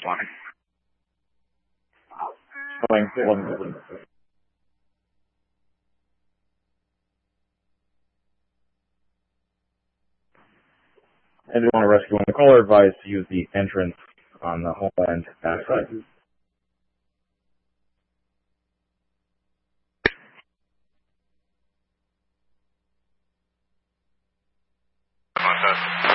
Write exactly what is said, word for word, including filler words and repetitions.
line. Showing one. And we want to rescue one. The caller advised to use the entrance on the Homeland backside. Come on,